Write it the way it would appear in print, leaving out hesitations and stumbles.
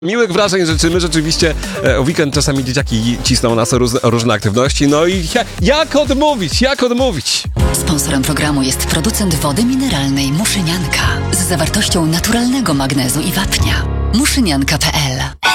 Miłych wrażeń życzymy, rzeczywiście w weekend czasami dzieciaki cisną nas o różne aktywności, no i jak odmówić? Sponsorem programu jest producent wody mineralnej Muszynianka z zawartością naturalnego magnezu i wapnia. Muszynianka.pl